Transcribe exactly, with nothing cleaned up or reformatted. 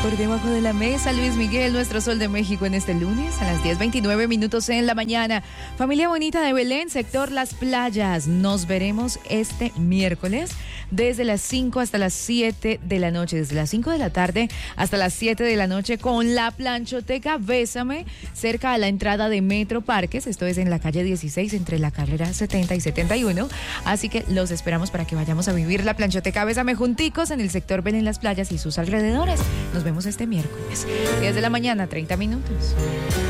Por debajo de la mesa, Luis Miguel, nuestro sol de México en este lunes a las diez veintinueve minutos en la mañana. Familia bonita de Belén, sector Las Playas. Nos veremos este miércoles desde las cinco hasta las siete de la noche, desde las cinco de la tarde hasta las siete de la noche con la planchoteca Bésame, cerca a la entrada de Metro Parques. Esto es en la calle dieciséis, entre la carrera setenta y setenta y uno. Así que los esperamos para que vayamos a vivir la planchoteca Bésame junticos en el sector Belén Las Playas y sus alrededores. Nos vemos este miércoles, diez de la mañana, treinta minutos.